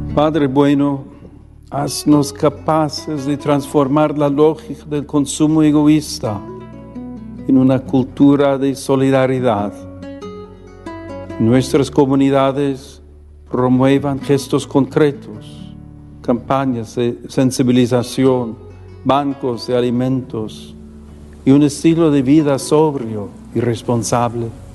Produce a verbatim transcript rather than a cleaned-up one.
Padre bueno, haznos capaces de transformar la lógica del consumo egoísta en una cultura de solidaridad. Nuestras comunidades promuevan gestos concretos, campañas de sensibilización, bancos de alimentos y un estilo de vida sobrio y responsable.